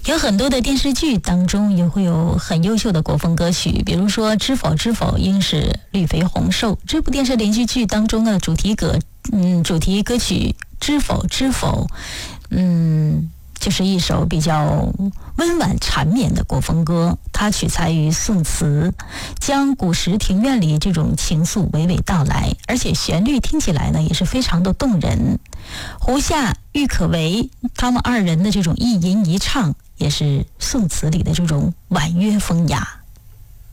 有很多的电视剧当中也会有很优秀的国风歌曲，比如说《知否知否，应是绿肥红瘦》这部电视连续剧当中的主题歌曲《知否知否》，就是一首比较温婉缠绵的国风歌，它取材于宋词，将古时庭院里这种情愫娓娓道来，而且旋律听起来呢也是非常的动人。胡夏、郁可唯他们二人的这种一吟一唱，也是宋词里的这种婉约风雅。